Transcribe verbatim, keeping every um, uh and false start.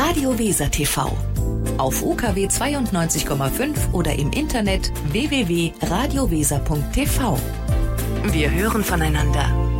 Radio Weser T V. Auf U K W zweiundneunzig Komma fünf oder im Internet w w w punkt radio weser punkt t v. Wir hören voneinander.